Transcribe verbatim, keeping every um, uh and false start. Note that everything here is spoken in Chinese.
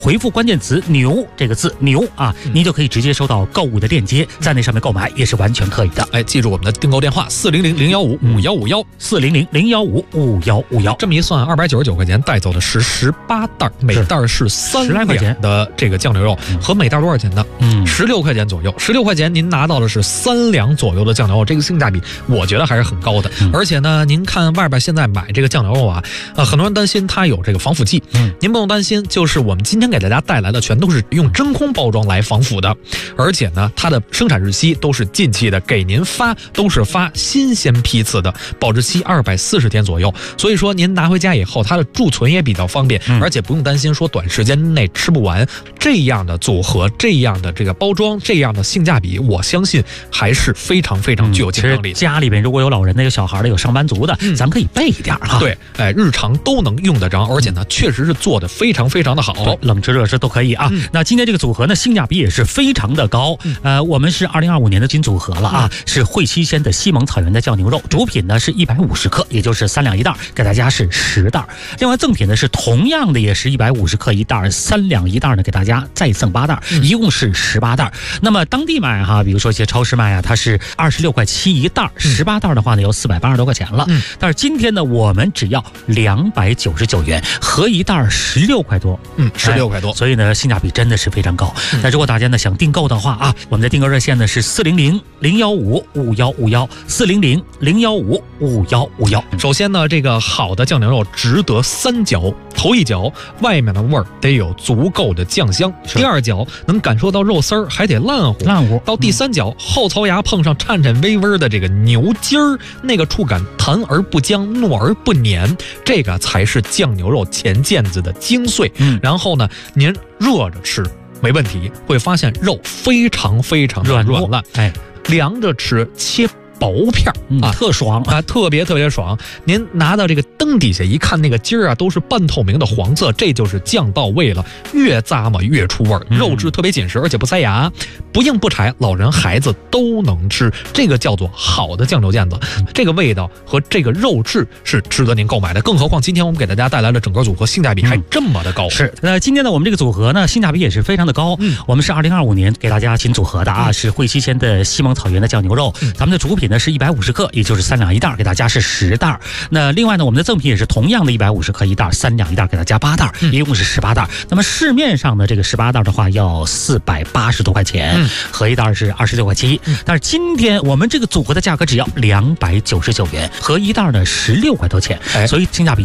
回复关键词牛这个字牛啊，您就可以直接收到购物的链接，在那上面购买也是完全可以的。 哎，记住我们的订购电话四零零零幺五五幺五幺四零零零幺五五幺五幺。 这么一算，二百九十九块钱带走的是十八袋，每袋是三两的这个酱牛肉，和每袋多少钱呢？嗯，十六块钱左右。十六块钱您拿到的是三两左右的酱牛肉，这个性价比我觉得还是很高的。嗯、而且呢，您看外边现在买这个酱牛肉啊，呃，很多人担心它有这个防腐剂，嗯，您不用担心，就是我们今天给大家带来的全都是用真空包装来防腐的，而且呢，它的生产日期都是近期的，给您发都是发新鲜批次的，保质期二百四十天左右。所以说您拿回家以后，它的贮存也比较方便，而且不用担心说短时间内吃不完。这样的组合，这样的这个包装，这样的性价比，我相信还是非常非常具有竞争力的。 家里边如果有老人的、有小孩的、有上班族的，嗯、咱可以备一点哈。 对，哎，日常都能用得着，而且呢，确实是做的非常非常的好， 冷吃热吃都可以啊。嗯、那今天这个组合呢，性价比也是非常的高。嗯、呃，我们是二零二五年的金组合了啊，嗯、是汇七鲜的西蒙草原的酱牛肉，主品呢是一百五十克，也就是三两一袋，给大家是十袋。另外赠品呢是同样的，也是一百五十克一袋，三两一袋呢，给大家再赠八袋，一共是十八袋。那么当地卖哈，比如说一些超市卖啊，它是二十六块七一袋，十八袋的话呢，有四百八十多块钱了。嗯、但是今天呢，我们只要两百九十九元，合一袋十六块多， 嗯，十六块多， 所以呢，性价比真的是非常高。嗯、那如果大家呢想订购的话啊，我们的订购热线呢是四零零零幺五五幺五幺，四零零零幺五五幺五幺。 首先呢，这个好的酱牛肉值得三嚼，头一嚼外面的味儿得有足够的酱香，第二嚼能感受到肉丝儿还得烂乎烂乎， 到第三嚼、嗯、后槽牙碰上颤颤巍巍的这个牛筋儿，那个触感弹而不僵，糯而不黏，这个才是酱牛肉前腱子的精髓。嗯，然后呢，您热着吃没问题，会发现肉非常非常的软烂，哎，凉着吃切薄片啊、嗯， 特爽啊，特别特别爽。您拿到这个灯底下一看，那个筋儿啊都是半透明的黄色，这就是酱到位了，越咂摸越出味儿，肉质特别紧实，而且不塞牙，不硬不柴，老人孩子都能吃。这个叫做好的酱牛腱子，这个味道和这个肉质是值得您购买的。更何况今天我们给大家带来了整个组合性价比还这么的高。嗯、 是，那今天呢，我们这个组合呢，性价比也是非常的高。嗯，我们是二零二五年给大家新组合的啊，嗯、是汇七鲜的西蒙草原的酱牛肉，嗯、咱们的主品呢是一百五十克，也就是三两一袋，给大家是十袋。那另外呢，我们的赠品也是同样的一百五十克一袋，三两一袋，给大家八袋，嗯、一共是十八袋。那么市面上的这个十八袋的话，要四百八十多块钱，嗯、合一袋是二十六块七。嗯、但是今天我们这个组合的价格只要两百九十九元，合一袋呢十六块多钱，哎、所以性价比